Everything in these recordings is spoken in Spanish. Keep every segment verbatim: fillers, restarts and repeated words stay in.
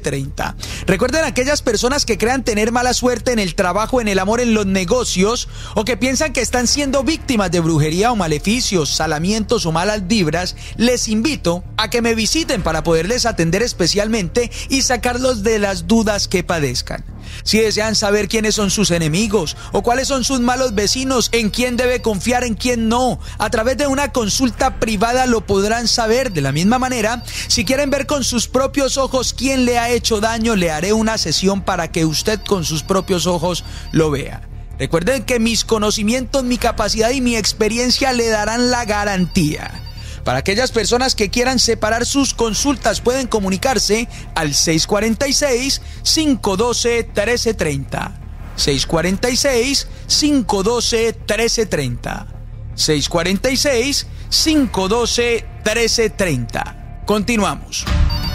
treinta. Recuerden aquellas personas que crean tener mala suerte en el trabajo, en el amor, en los negocios, o que piensan que están siendo víctimas de brujería o maleficios, salamientos o malas vibras. Les invito a que me visiten para poderles atender especialmente y sacarlos de las dudas que padezcan. Si desean saber quiénes son sus enemigos o cuáles son sus malos vecinos, en quién debe confiar, en quién no, a través de una consulta privada lo podrán saber. De la misma manera, si quieren ver con sus propios ojos quién le ha hecho daño, le haré una sesión para que usted con sus propios ojos lo vea. Recuerden que mis conocimientos, mi capacidad y mi experiencia le darán la garantía. Para aquellas personas que quieran separar sus consultas, pueden comunicarse al seis cuatro seis, cinco uno dos, uno tres tres cero. seis cuatro seis, cinco uno dos, uno tres tres cero. seis cuatro seis, cinco uno dos, uno tres tres cero. Continuamos.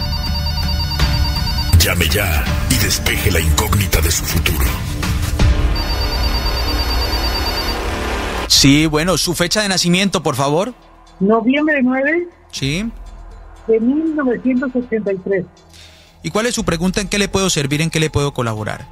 Llame ya y despeje la incógnita de su futuro. Sí, bueno, su fecha de nacimiento, por favor. Noviembre nueve. Sí. De mil novecientos ochenta y tres. ¿Y cuál es su pregunta? ¿En qué le puedo servir? ¿En qué le puedo colaborar?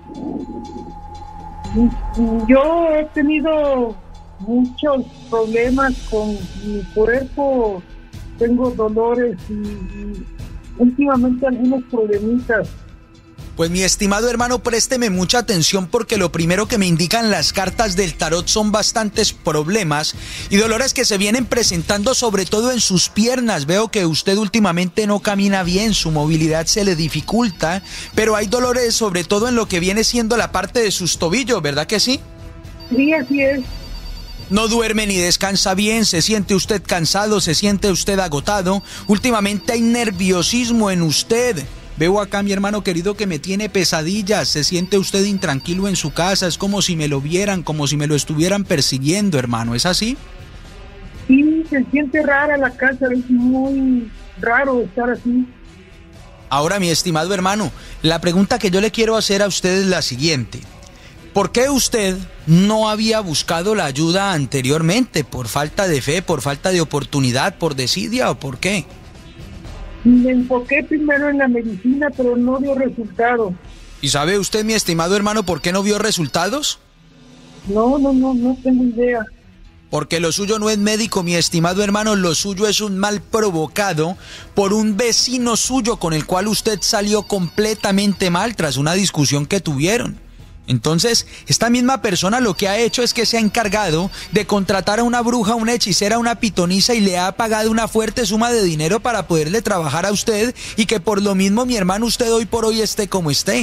Yo he tenido muchos problemas con mi cuerpo. Tengo dolores y, y últimamente algunos problemitas. Pues mi estimado hermano, présteme mucha atención porque lo primero que me indican las cartas del tarot son bastantes problemas y dolores que se vienen presentando sobre todo en sus piernas. Veo que usted últimamente no camina bien, su movilidad se le dificulta, pero hay dolores sobre todo en lo que viene siendo la parte de sus tobillos, ¿verdad que sí? Sí, así es. No duerme ni descansa bien, se siente usted cansado, se siente usted agotado. Últimamente hay nerviosismo en usted. Veo acá, mi hermano querido, que me tiene pesadillas, se siente usted intranquilo en su casa, es como si me lo vieran, como si me lo estuvieran persiguiendo, hermano, ¿es así? Sí, se siente rara la casa, es muy raro estar así. Ahora, mi estimado hermano, la pregunta que yo le quiero hacer a usted es la siguiente. ¿Por qué usted no había buscado la ayuda anteriormente? ¿Por falta de fe, por falta de oportunidad, por desidia o por qué? Me enfoqué primero en la medicina, pero no dio resultado. ¿Y sabe usted, mi estimado hermano, por qué no vio resultados? No, no, no, no tengo idea. Porque lo suyo no es médico, mi estimado hermano, lo suyo es un mal provocado por un vecino suyo con el cual usted salió completamente mal tras una discusión que tuvieron. Entonces, esta misma persona lo que ha hecho es que se ha encargado de contratar a una bruja, una hechicera, una pitonisa y le ha pagado una fuerte suma de dinero para poderle trabajar a usted y que por lo mismo, mi hermano, usted hoy por hoy esté como esté.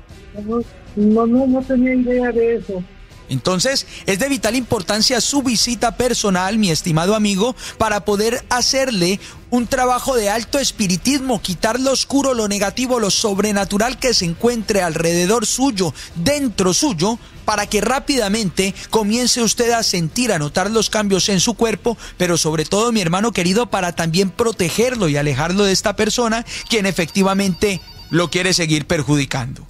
No, no, no tenía idea de eso. Entonces, es de vital importancia su visita personal, mi estimado amigo, para poder hacerle un trabajo de alto espiritismo, quitar lo oscuro, lo negativo, lo sobrenatural que se encuentre alrededor suyo, dentro suyo, para que rápidamente comience usted a sentir, a notar los cambios en su cuerpo, pero sobre todo, mi hermano querido, para también protegerlo y alejarlo de esta persona, quien efectivamente lo quiere seguir perjudicando.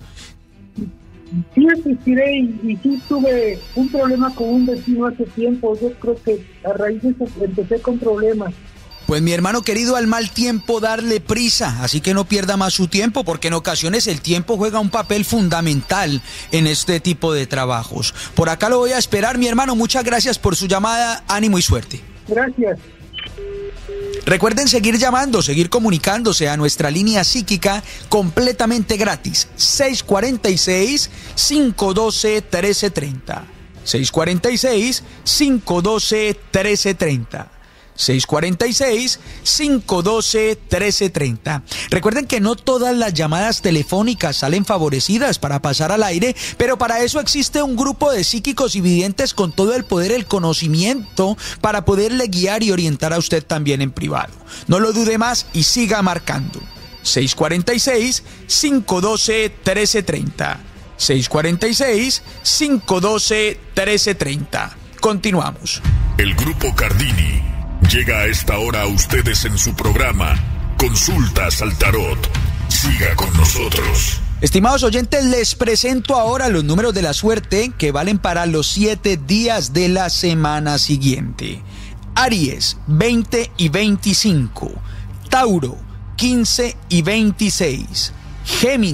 Sí asistiré y, y sí tuve un problema con un vecino hace tiempo. Yo creo que a raíz de eso empecé con problemas. Pues mi hermano querido, al mal tiempo darle prisa, así que no pierda más su tiempo, porque en ocasiones el tiempo juega un papel fundamental en este tipo de trabajos. Por acá lo voy a esperar, mi hermano. Muchas gracias por su llamada, ánimo y suerte. Gracias. Recuerden seguir llamando, seguir comunicándose a nuestra línea psíquica completamente gratis. seis cuatro seis, cinco uno dos, uno tres tres cero. seis cuatro seis, cinco uno dos, uno tres tres cero. seis cuatro seis, cinco uno dos, uno tres tres cero. Recuerden que no todas las llamadas telefónicas salen favorecidas para pasar al aire, pero para eso existe un grupo de psíquicos y videntes con todo el poder, el conocimiento para poderle guiar y orientar a usted también en privado. No lo dude más y siga marcando. seis cuatro seis, cinco uno dos, uno tres tres cero. seis cuatro seis, cinco uno dos, uno tres tres cero. Continuamos. El Grupo Cardini llega a esta hora a ustedes en su programa Consultas al Tarot. Siga con nosotros. Estimados oyentes, les presento ahora los números de la suerte que valen para los siete días de la semana siguiente. Aries, veinte y veinticinco. Tauro, quince y veintiséis. Géminis.